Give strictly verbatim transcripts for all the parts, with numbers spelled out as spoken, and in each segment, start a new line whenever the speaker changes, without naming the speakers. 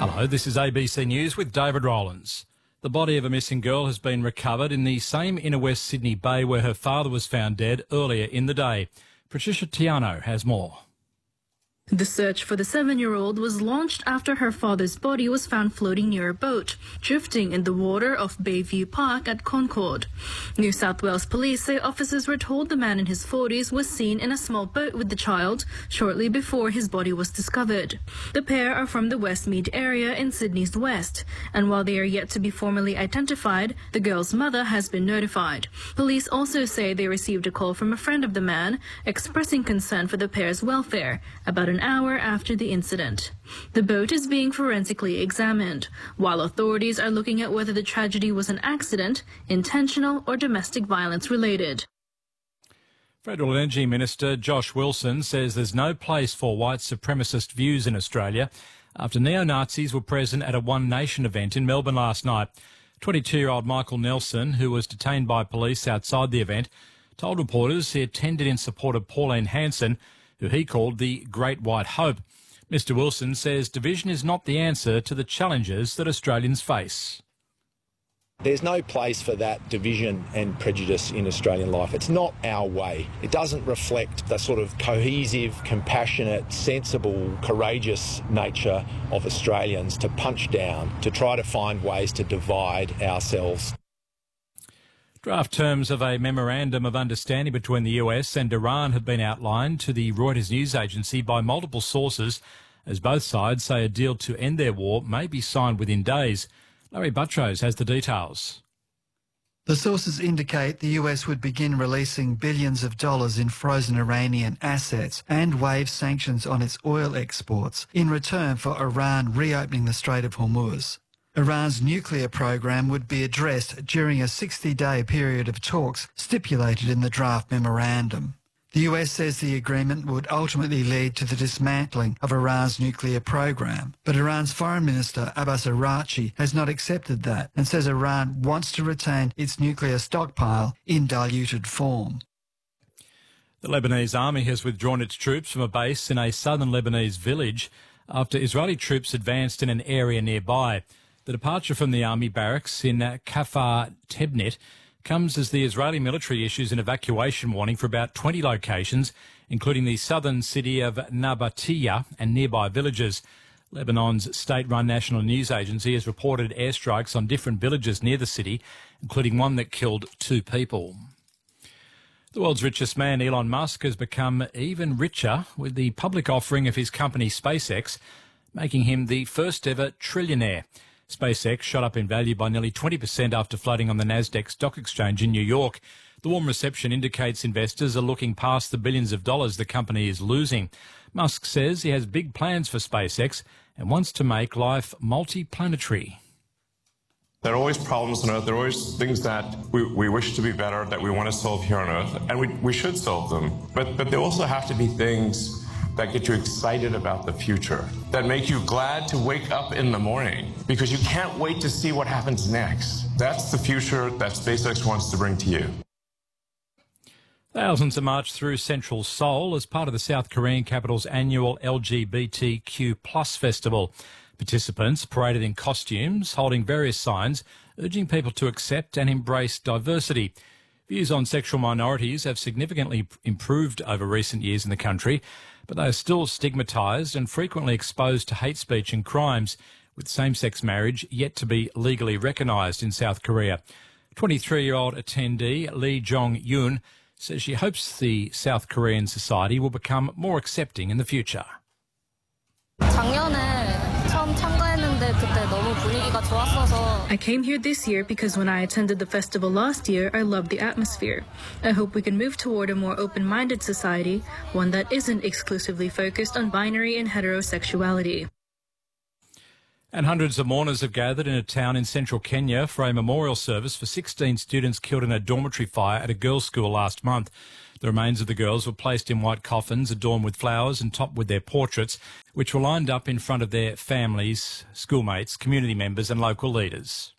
Hello, this is A B C News with David Rowlands. The body of a missing girl has been recovered in the same inner West Sydney bay where her father was found dead earlier in the day. Patricia Tiano has more.
The search for the seven-year-old was launched after her father's body was found floating near a boat, drifting in the water off Bayview Park at Concord. New South Wales police say officers were told the man in his forties was seen in a small boat with the child shortly before his body was discovered. The pair are from the Westmead area in Sydney's west, and while they are yet to be formally identified, the girl's mother has been notified. Police also say they received a call from a friend of the man expressing concern for the pair's welfare about an hour after the incident. The boat is being forensically examined, while authorities are looking at whether the tragedy was an accident, intentional or domestic violence related.
Federal Energy Minister Josh Wilson says there's no place for white supremacist views in Australia after neo-Nazis were present at a One Nation event in Melbourne last night. twenty-two-year-old Michael Nelson, who was detained by police outside the event, told reporters he attended in support of Pauline Hanson, who he called the Great White Hope. Mister Wilson says division is not the answer to the challenges that Australians face.
There's no place for that division and prejudice in Australian life. It's not our way. It doesn't reflect the sort of cohesive, compassionate, sensible, courageous nature of Australians to punch down, to try to find ways to divide ourselves.
Draft terms of a memorandum of understanding between the U S and Iran have been outlined to the Reuters news agency by multiple sources, as both sides say a deal to end their war may be signed within days. Larry Buttrose has the details.
The sources indicate the U S would begin releasing billions of dollars in frozen Iranian assets and waive sanctions on its oil exports in return for Iran reopening the Strait of Hormuz. Iran's nuclear program would be addressed during a sixty-day period of talks stipulated in the draft memorandum. The U S says the agreement would ultimately lead to the dismantling of Iran's nuclear program, but Iran's Foreign Minister Abbas Araghchi has not accepted that and says Iran wants to retain its nuclear stockpile in diluted form.
The Lebanese army has withdrawn its troops from a base in a southern Lebanese village after Israeli troops advanced in an area nearby. The departure from the army barracks in Kafar Tebnit comes as the Israeli military issues an evacuation warning for about twenty locations, including the southern city of Nabatiya and nearby villages. Lebanon's state-run national news agency has reported airstrikes on different villages near the city, including one that killed two people. The world's richest man, Elon Musk, has become even richer with the public offering of his company SpaceX, making him the first-ever trillionaire. SpaceX shot up in value by nearly twenty percent after floating on the Nasdaq Stock Exchange in New York. The warm reception indicates investors are looking past the billions of dollars the company is losing. Musk says he has big plans for SpaceX and wants to make life multi-planetary.
There are always problems on Earth. There are always things that we, we wish to be better, that we want to solve here on Earth, and we, we should solve them. But, but there also have to be things that get you excited about the future, that make you glad to wake up in the morning because you can't wait to see what happens next. That's the future that SpaceX wants to bring to you.
Thousands have marched through central Seoul as part of the South Korean capital's annual L G B T Q plus festival. Participants paraded in costumes, holding various signs, urging people to accept and embrace diversity. Views on sexual minorities have significantly improved over recent years in the country, but they are still stigmatised and frequently exposed to hate speech and crimes, with same-sex marriage yet to be legally recognised in South Korea. twenty-three-year-old attendee Lee Jong-yoon says she hopes the South Korean society will become more accepting in the future.
I came here this year because when I attended the festival last year, I loved the atmosphere. I hope we can move toward a more open-minded society, one that isn't exclusively focused on binary and heterosexuality.
And hundreds of mourners have gathered in a town in central Kenya for a memorial service for sixteen students killed in a dormitory fire at a girls' school last month. The remains of the girls were placed in white coffins adorned with flowers and topped with their portraits, which were lined up in front of their families, schoolmates, community members and local leaders.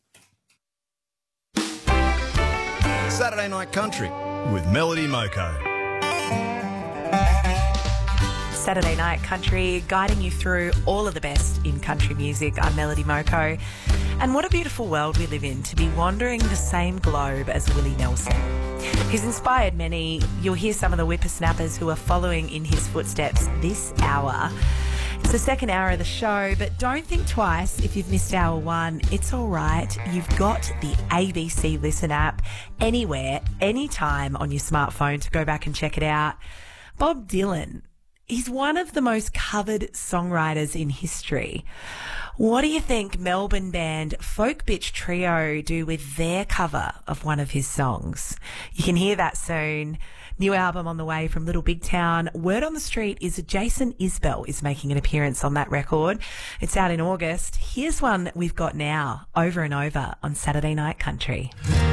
Saturday Night Country with Melody Moko.
Saturday Night Country, guiding you through all of the best in country music. I'm Melody Moko. And what a beautiful world we live in, to be wandering the same globe as Willie Nelson. He's inspired many. You'll hear some of the whippersnappers who are following in his footsteps this hour. It's the second hour of the show, but don't think twice if you've missed hour one. It's all right. You've got the A B C Listen app anywhere, anytime on your smartphone to go back and check it out. Bob Dylan, he's one of the most covered songwriters in history. What do you think Melbourne band Folk Bitch Trio do with their cover of one of his songs? You can hear that soon. New album on the way from Little Big Town. Word on the street is Jason Isbell is making an appearance on that record. It's out in August. Here's one we've got now, Over and Over on Saturday Night Country.